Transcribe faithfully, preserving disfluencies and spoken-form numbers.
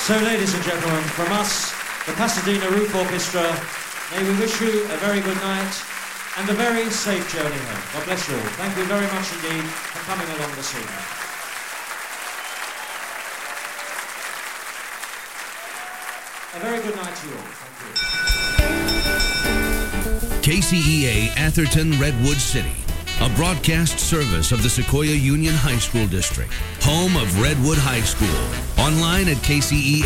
So, ladies and gentlemen, from us, the Pasadena Roof Orchestra, may we wish you a very good night and a very safe journey home. God bless you all. Thank you very much indeed for coming along this evening. A very good night to you all. Thank you. K C E A Atherton Redwood City, a broadcast service of the Sequoia Union High School District, home of Redwood High School. Online at K C E